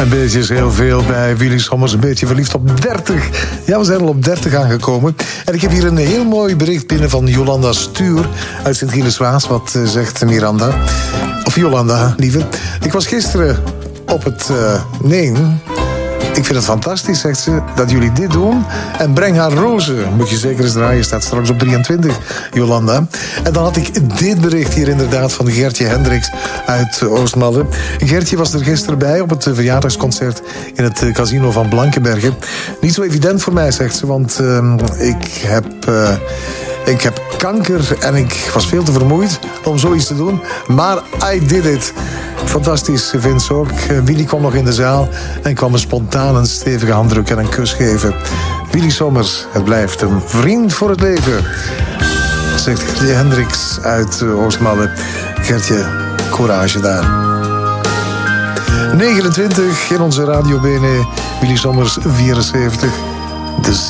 Een beetje is heel veel bij Willy Sommers. Een beetje verliefd op 30. Ja, we zijn al op 30 aangekomen. En ik heb hier een heel mooi bericht binnen van Jolanda Stuur uit Sint-Gilles-Waas. Wat zegt Miranda? Of Jolanda, liever. Ik was gisteren op het... Ik vind het fantastisch, zegt ze, dat jullie dit doen. En breng haar rozen. Moet je zeker eens draaien, staat straks op 23, Jolanda. En dan had ik dit bericht hier inderdaad van Gertje Hendricks uit Oostmalle. Gertje was er gisteren bij op het verjaardagsconcert in het casino van Blankenbergen. Niet zo evident voor mij, zegt ze, want ik heb kanker en ik was veel te vermoeid om zoiets te doen. Maar I did it. Fantastisch, vindt ze ook. Willy kwam nog in de zaal en kwam me spontaan een stevige handdruk en een kus geven. Willy Sommers, het blijft een vriend voor het leven. Zegt Gertje Hendricks uit Oostmalle. Gertje, courage daar. 29 in onze Radio Bene. Willy Sommers, 74. De